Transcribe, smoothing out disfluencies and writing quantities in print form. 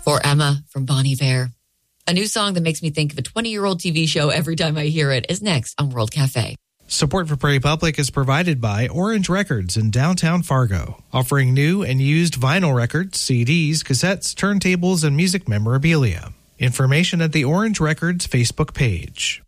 For Emma from Bon Iver. A new song that makes me think of a 20-year-old TV show every time I hear it is next on World Cafe. Support for Prairie Public is provided by Orange Records in downtown Fargo, offering new and used vinyl records, CDs, cassettes, turntables, and music memorabilia. Information at the Orange Records Facebook page.